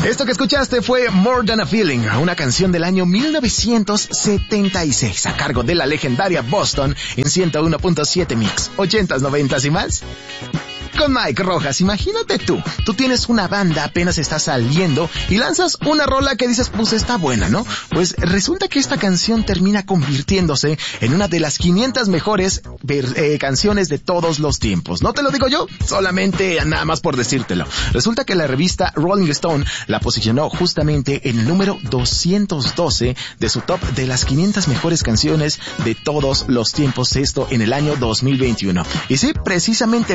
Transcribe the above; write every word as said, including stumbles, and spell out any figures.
Esto que escuchaste fue More Than a Feeling, una canción del año mil novecientos setenta y seis, a cargo de la legendaria Boston en ciento uno punto siete Mix, ochentas, noventas y más. Con Mike Rojas, imagínate tú, tú tienes una banda, apenas está saliendo y lanzas una rola que dices, pues está buena, ¿no? Pues resulta que esta canción termina convirtiéndose en una de las quinientas mejores eh, canciones de todos los tiempos. No te lo digo yo, solamente nada más por decírtelo. Resulta que la revista Rolling Stone la posicionó justamente en el número doscientos doce de su top de las quinientas mejores canciones de todos los tiempos, esto en el año dos mil veintiuno. Y sí, precisamente